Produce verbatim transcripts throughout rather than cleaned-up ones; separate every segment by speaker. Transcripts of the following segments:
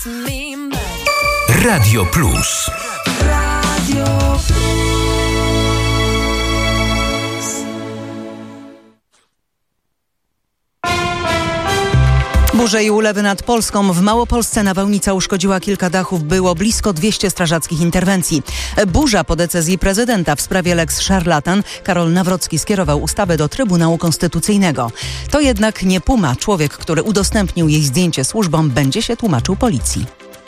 Speaker 1: Radio Plus. Radio Plus.
Speaker 2: Burze i ulewy nad Polską. W Małopolsce nawałnica uszkodziła kilka dachów. Było blisko dwieście strażackich interwencji. Burza po decyzji prezydenta w sprawie lex szarlatan. Karol Nawrocki skierował ustawę do Trybunału Konstytucyjnego. To jednak nie Puma. Człowiek, który udostępnił jej zdjęcie służbom, będzie się tłumaczył policji.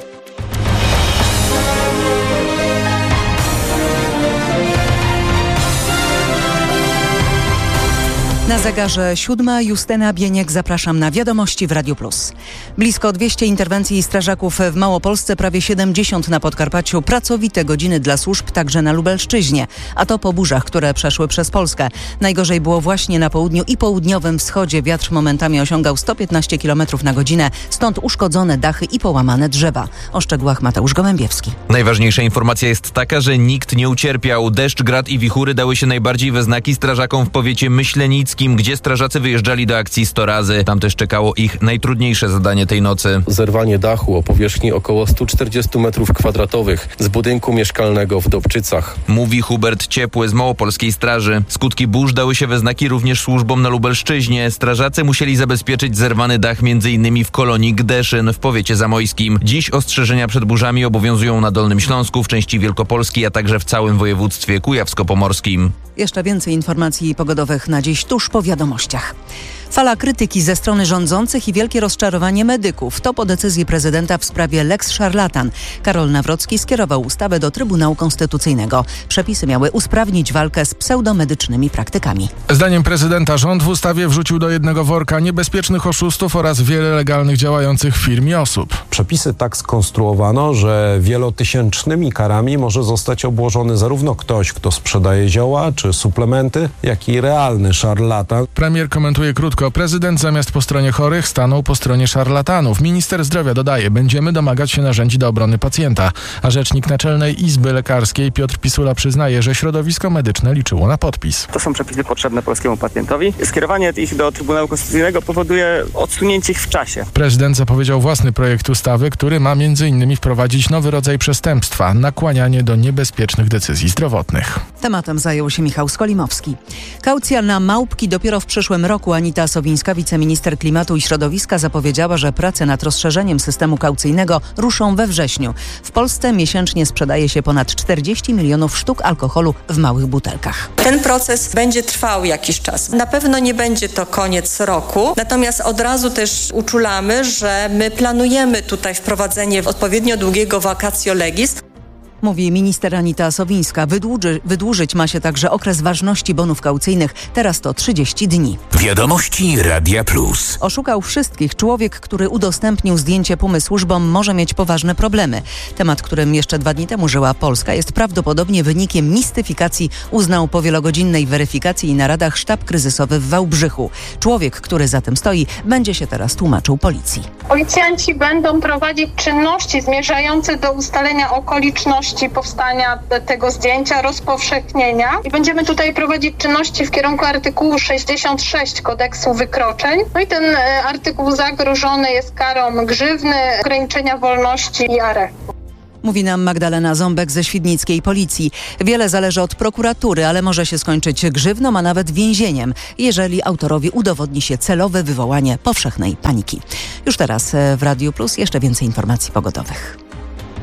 Speaker 2: Na zegarze siódma. Justyna Bieniek, zapraszam na wiadomości w Radiu Plus. Blisko dwieście interwencji strażaków w Małopolsce, prawie siedemdziesiąt na Podkarpaciu. Pracowite godziny dla służb także na Lubelszczyźnie. A to po burzach, które przeszły przez Polskę. Najgorzej było właśnie na południu i południowym wschodzie. Wiatr momentami osiągał sto piętnaście kilometrów na godzinę. Stąd uszkodzone dachy i połamane drzewa. O szczegółach Mateusz Gołębiewski.
Speaker 3: Najważniejsza informacja jest taka, że nikt nie ucierpiał. Deszcz, grad i wichury dały się najbardziej we znaki strażakom w powiecie myślenickim, gdzie strażacy wyjeżdżali do akcji sto razy. Tam też czekało ich najtrudniejsze zadanie tej nocy.
Speaker 4: Zerwanie dachu o powierzchni około sto czterdzieści metrów kwadratowych z budynku mieszkalnego w Dobczycach.
Speaker 3: Mówi Hubert Ciepły z Małopolskiej Straży. Skutki burz dały się we znaki również służbom na Lubelszczyźnie. Strażacy musieli zabezpieczyć zerwany dach m.in. w kolonii Gdeszyn w powiecie zamojskim. Dziś ostrzeżenia przed burzami obowiązują na Dolnym Śląsku, w części Wielkopolski, a także w całym województwie kujawsko-pomorskim.
Speaker 2: Jeszcze więcej informacji pogodowych na dziś tuż po wiadomościach. Fala krytyki ze strony rządzących i wielkie rozczarowanie medyków. To po decyzji prezydenta w sprawie lex szarlatan. Karol Nawrocki skierował ustawę do Trybunału Konstytucyjnego. Przepisy miały usprawnić walkę z pseudomedycznymi praktykami.
Speaker 5: Zdaniem prezydenta rząd w ustawie wrzucił do jednego worka niebezpiecznych oszustów oraz wiele legalnych działających firm i osób.
Speaker 6: Przepisy tak skonstruowano, że wielotysięcznymi karami może zostać obłożony zarówno ktoś, kto sprzedaje zioła czy suplementy, jak i realny szarlatan.
Speaker 5: Premier komentuje krótko. Prezydent zamiast po stronie chorych stanął po stronie szarlatanów. Minister zdrowia dodaje, będziemy domagać się narzędzi do obrony pacjenta. A rzecznik Naczelnej Izby Lekarskiej Piotr Pisula przyznaje, że środowisko medyczne liczyło na podpis.
Speaker 7: To są przepisy potrzebne polskiemu pacjentowi. Skierowanie ich do Trybunału Konstytucyjnego powoduje odsunięcie ich w czasie.
Speaker 5: Prezydent zapowiedział własny projekt ustawy, który ma między innymi wprowadzić nowy rodzaj przestępstwa – nakłanianie do niebezpiecznych decyzji zdrowotnych.
Speaker 2: Tematem zajął się Michał Skolimowski. Kaucja na małpki dopiero w przyszłym roku. Anita Sowińska, wiceminister klimatu i środowiska, zapowiedziała, że prace nad rozszerzeniem systemu kaucyjnego ruszą we wrześniu. W Polsce miesięcznie sprzedaje się ponad czterdzieści milionów sztuk alkoholu w małych butelkach.
Speaker 8: Ten proces będzie trwał jakiś czas. Na pewno nie będzie to koniec roku, natomiast od razu też uczulamy, że my planujemy tutaj wprowadzenie odpowiednio długiego vacatio legis.
Speaker 2: Mówi minister Anita Sowińska. Wydłuży, wydłużyć ma się także okres ważności bonów kaucyjnych. Teraz to trzydzieści dni.
Speaker 1: Wiadomości Radia Plus.
Speaker 2: Oszukał wszystkich. Człowiek, który udostępnił zdjęcie Pumy służbom, może mieć poważne problemy. Temat, którym jeszcze dwa dni temu żyła Polska, jest prawdopodobnie wynikiem mistyfikacji, uznał po wielogodzinnej weryfikacji i naradach sztab kryzysowy w Wałbrzychu. Człowiek, który za tym stoi, będzie się teraz tłumaczył policji.
Speaker 9: Policjanci będą prowadzić czynności zmierzające do ustalenia okoliczności powstania tego zdjęcia, rozpowszechnienia i będziemy tutaj prowadzić czynności w kierunku artykułu sześćdziesiąt sześć kodeksu wykroczeń. No i ten artykuł zagrożony jest karą grzywny, ograniczenia wolności i aresztu.
Speaker 2: Mówi nam Magdalena Ząbek ze świdnickiej policji. Wiele zależy od prokuratury, ale może się skończyć grzywną, a nawet więzieniem, jeżeli autorowi udowodni się celowe wywołanie powszechnej paniki. Już teraz w Radiu Plus jeszcze więcej informacji pogodowych.